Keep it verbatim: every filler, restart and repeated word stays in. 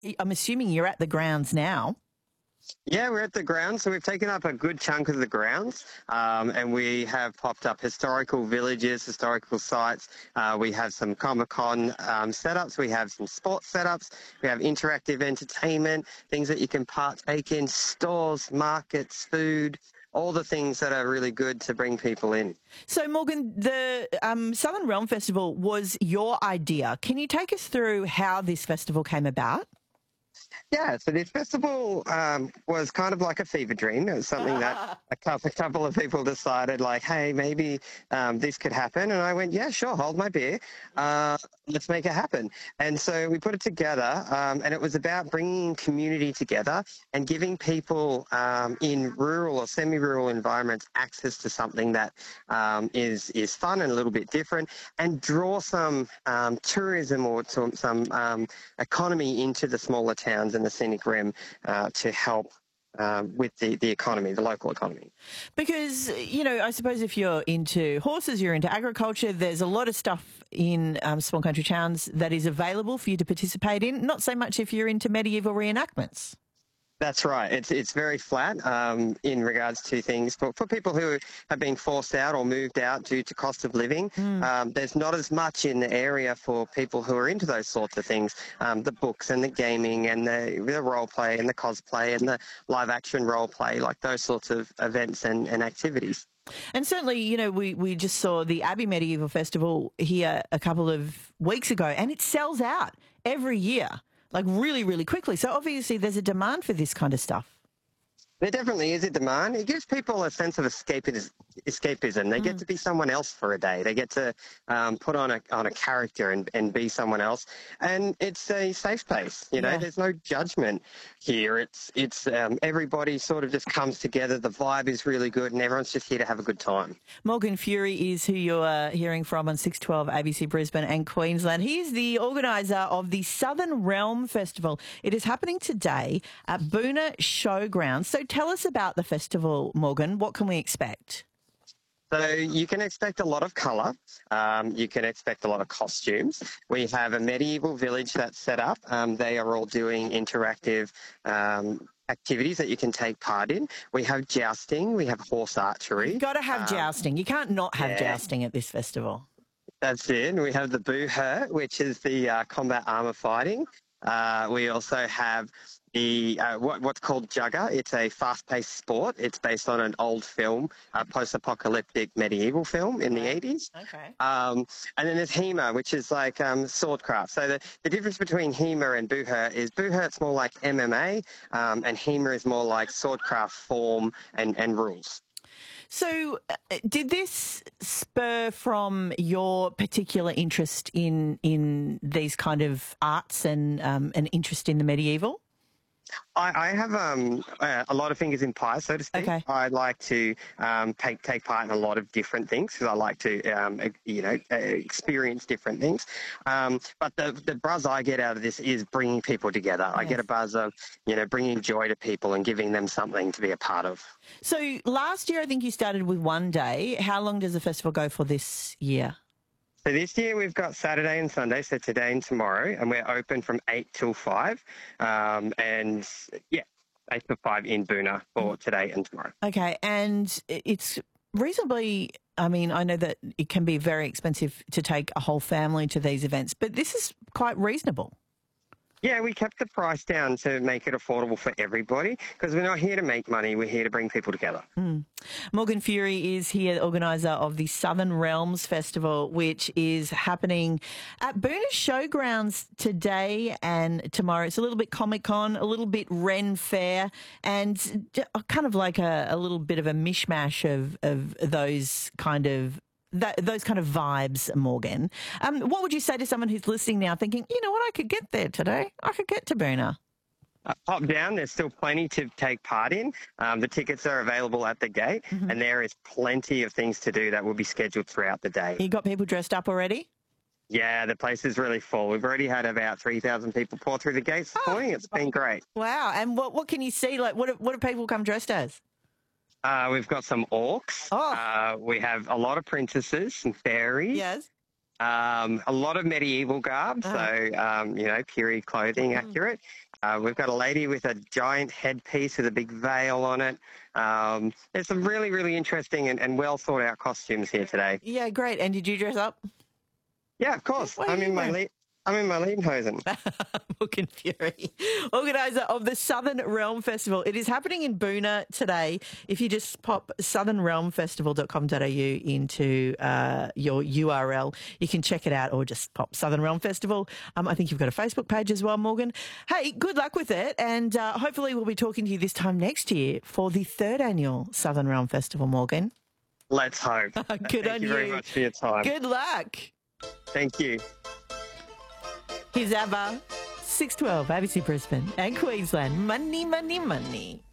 I'm assuming you're at the grounds now. Yeah, we're at the grounds, so we've taken up a good chunk of the grounds, um, and we have popped up historical villages, historical sites. Uh, we have some Comic-Con um, setups, we have some sports setups, we have interactive entertainment, things that you can partake in, stores, markets, food, all the things that are really good to bring people in. So, Morgan, the um, Southern Realm Festival was your idea. Can you take us through how this festival came about? Yeah, so this festival um, was kind of like a fever dream. It was something that a couple, a couple of people decided, like, hey, maybe um, this could happen. And I went, yeah, sure, hold my beer. Uh, let's make it happen. And so we put it together, um, and it was about bringing community together and giving people um, in rural or semi-rural environments access to something that um, is, is fun and a little bit different, and draw some um, tourism or some, some um, economy into the smaller towns and the scenic rim uh, to help um, with the, the economy, the local economy. Because, you know, I suppose if you're into horses, you're into agriculture, there's a lot of stuff in um, small country towns that is available for you to participate in, not so much if you're into medieval reenactments. That's right. It's it's very flat um, in regards to things. For, for people who have been forced out or moved out due to cost of living, mm. um, there's not as much in the area for people who are into those sorts of things. Um, the books and the gaming and the, the role play and the cosplay and the live action role play, like those sorts of events and, and activities. And certainly, you know, we, we just saw the Abbey Medieval Festival here a couple of weeks ago, and it sells out every year. Like really, really quickly. So obviously there's a demand for this kind of stuff. There definitely is a demand. It gives people a sense of escapism. escapism. They mm. get to be someone else for a day. They get to um, put on a on a character and, and be someone else. And it's a safe place. You know, yeah. There's no judgment here. It's it's um, everybody sort of just comes together. The vibe is really good, and everyone's just here to have a good time. Morgan Fury is who you're hearing from on six twelve A B C Brisbane and Queensland. He's the organiser of the Southern Realm Festival. It is happening today at Boonah Showgrounds. So tell us about the festival, Morgan. What can we expect? So you can expect a lot of colour. Um, you can expect a lot of costumes. We have a medieval village that's set up. Um, they are all doing interactive um, activities that you can take part in. We have jousting. We have horse archery. You've got to have um, jousting. You can't not have yeah. jousting at this festival. That's it. We have the Boo-Her, which is the uh, combat armour fighting. Uh, we also have the uh, what, what's called Jugger. It's a fast-paced sport. It's based on an old film, a post-apocalyptic medieval film in the eighties. Okay. Um, and then there's HEMA, which is like um, swordcraft. So the, the difference between HEMA and Boo-Her is Boo-Her, it's more like M M A, um, and HEMA is more like swordcraft form and, and rules. So uh, did this spur from your particular interest in in these kind of arts and um, an interest in the medieval? I, I have um, a lot of fingers in pie, so to speak. Okay. I like to um, take take part in a lot of different things because I like to, um, you know, experience different things. Um, but the the buzz I get out of this is bringing people together. Yes. I get a buzz of, you know, bringing joy to people and giving them something to be a part of. So last year, I think you started with one day. How long does the festival go for this year? So this year we've got Saturday and Sunday, so today and tomorrow, and we're open from eight till five, um, and yeah, eight till five in Boonah for today and tomorrow. Okay, and it's reasonably, I mean, I know that it can be very expensive to take a whole family to these events, but this is quite reasonable. Yeah, we kept the price down to make it affordable for everybody because we're not here to make money. We're here to bring people together. Mm. Morgan Fury is here, the organiser of the Southern Realms Festival, which is happening at Boonah Showgrounds today and tomorrow. It's a little bit Comic-Con, a little bit Ren Fair, and kind of like a, a little bit of a mishmash of, of those kind of That, those kind of vibes, Morgan. Um, what would you say to someone who's listening now thinking, you know what, I could get there today. I could get to Boonah. Uh, pop down. There's still plenty to take part in. Um, the tickets are available at the gate, mm-hmm. and there is plenty of things to do that will be scheduled throughout the day. You got people dressed up already? Yeah, the place is really full. We've already had about three thousand people pour through the gates this oh. morning. It's been great. Wow. And what, what can you see? Like, what, what do people come dressed as? Uh, we've got some orcs. Oh. Uh, we have a lot of princesses, some fairies. Yes. Um, a lot of medieval garb, uh-huh. so, um, you know, period clothing, mm. accurate. Uh, we've got a lady with a giant headpiece with a big veil on it. Um, there's some really, really interesting and, and well thought out costumes here today. Yeah, great. And did you dress up? Yeah, of course. What are I'm you in my wearing? le- I'm in my Lederhosen. Morgan Fury, organiser of the Southern Realm Festival. It is happening in Boona today. If you just pop southern realm festival dot com dot a u into uh, your U R L, you can check it out, or just pop Southern Realm Festival. Um, I think you've got a Facebook page as well, Morgan. Hey, good luck with it, and uh, hopefully we'll be talking to you this time next year for the third annual Southern Realm Festival, Morgan. Let's hope. Good Thank on you you. very much for your time. Good luck. Thank you. Here's ABBA, six twelve, A B C Brisbane and Queensland. Money, money, money.